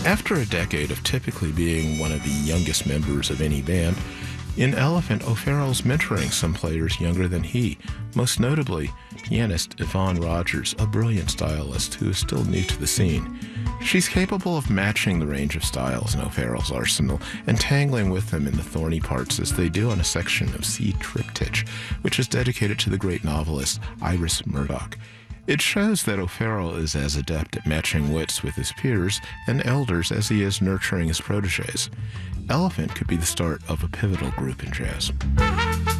After a decade of typically being one of the youngest members of any band, in Elephant, O'Farrell's mentoring some players younger than he, most notably pianist Yvonne Rogers, a brilliant stylist who is still new to the scene. She's capable of matching the range of styles in O'Farrell's arsenal and tangling with them in the thorny parts as they do on a section of C Triptych, which is dedicated to the great novelist Iris Murdoch. It shows that O'Farrell is as adept at matching wits with his peers and elders as he is nurturing his protégés. Elephant could be the start of a pivotal group in jazz.